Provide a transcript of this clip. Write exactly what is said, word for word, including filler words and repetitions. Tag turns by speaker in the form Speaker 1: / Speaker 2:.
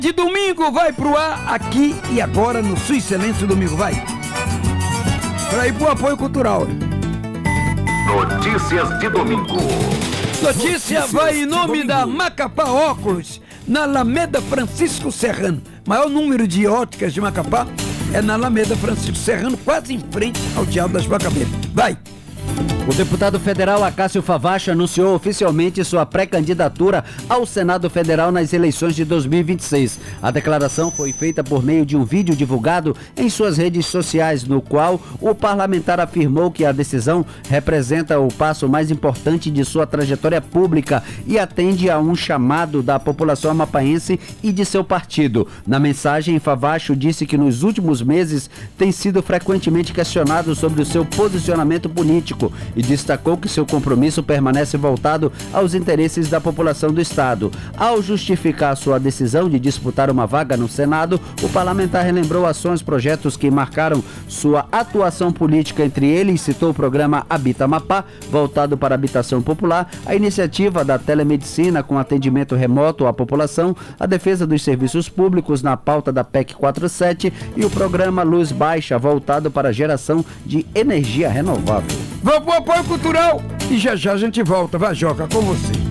Speaker 1: de domingo vai pro ar aqui e agora no Sua Excelência Domingo. Vai. Pra ir pro apoio cultural.
Speaker 2: Notícias de domingo.
Speaker 1: Notícia vai em nome da Macapá Óculos, na Alameda Francisco Serrano. Maior número de óticas de Macapá é na Alameda Francisco Serrano, quase em frente ao Teatro das Bacabeiras. Vai!
Speaker 3: O deputado federal Acácio Favacho anunciou oficialmente sua pré-candidatura ao Senado Federal nas eleições de dois mil e vinte e seis. A declaração foi feita por meio de um vídeo divulgado em suas redes sociais, no qual o parlamentar afirmou que a decisão representa o passo mais importante de sua trajetória pública e atende a um chamado da população amapaense e de seu partido. Na mensagem, Favacho disse que nos últimos meses tem sido frequentemente questionado sobre o seu posicionamento político e destacou que seu compromisso permanece voltado aos interesses da população do estado. Ao justificar sua decisão de disputar uma vaga no Senado, o parlamentar relembrou ações e projetos que marcaram sua atuação política. Entre eles, citou o programa Habita Amapá, voltado para a habitação popular, a iniciativa da telemedicina com atendimento remoto à população, a defesa dos serviços públicos na pauta da P E C quarenta e sete e o programa Luz Baixa, voltado para a geração de energia renovável.
Speaker 1: Vamos pro apoio cultural e já já a gente volta. Vai, Joca, com você.